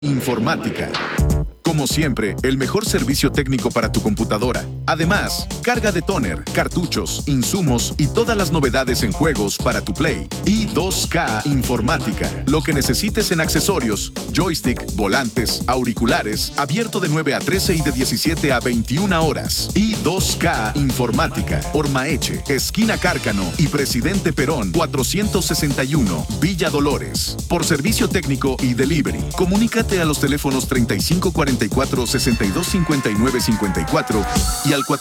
Informática. Como siempre, el mejor servicio técnico para tu computadora. Además, carga de tóner, cartuchos, insumos y todas las novedades en juegos para tu Play. I2K Informática. Lo que necesites en accesorios, joystick, volantes, auriculares, abierto de 9 a 13 y de 17 a 21 horas. I2K Informática. Ormaeche, esquina Cárcano y Presidente Perón, 461, Villa Dolores. Por servicio técnico y delivery, comunícate a los teléfonos 3544-6259-54 y al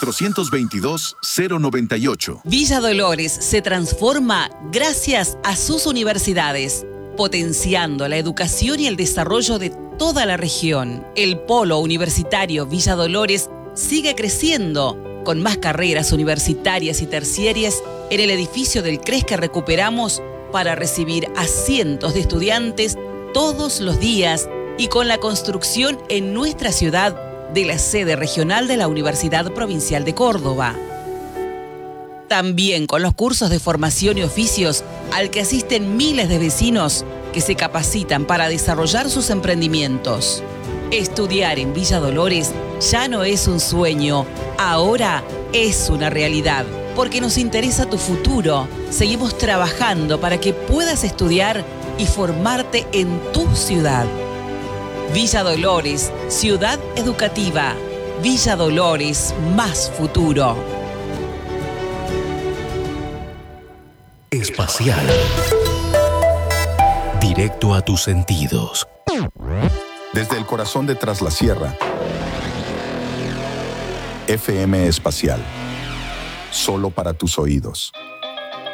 422-098. Villa Dolores se transforma gracias a sus universidades, potenciando la educación y el desarrollo de toda la región. El polo universitario Villa Dolores sigue creciendo, con más carreras universitarias y terciarias en el edificio del CRES que recuperamos para recibir a cientos de estudiantes todos los días y con la construcción en nuestra ciudad de la sede regional de la Universidad Provincial de Córdoba. También con los cursos de formación y oficios al que asisten miles de vecinos que se capacitan para desarrollar sus emprendimientos. Estudiar en Villa Dolores ya no es un sueño, ahora es una realidad. Porque nos interesa tu futuro, seguimos trabajando para que puedas estudiar y formarte en tu ciudad. Villa Dolores, ciudad educativa. Villa Dolores, más futuro. Espacial. Directo a tus sentidos. Desde el corazón de Tras la Sierra. FM Espacial. Solo para tus oídos.